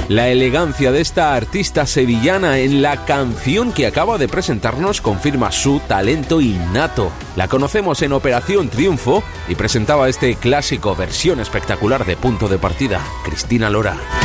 La elegancia de esta artista sevillana en la canción que acaba de presentarnos confirma su talento innato. La conocemos en Operación Triunfo y presentaba este clásico versión espectacular de Punto de Partida, Cristina Lora.